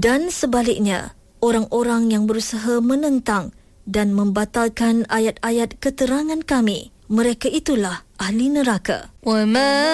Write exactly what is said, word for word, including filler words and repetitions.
Dan sebaliknya, orang-orang yang berusaha menentang dan membatalkan ayat-ayat keterangan kami, mereka itulah ahli neraka.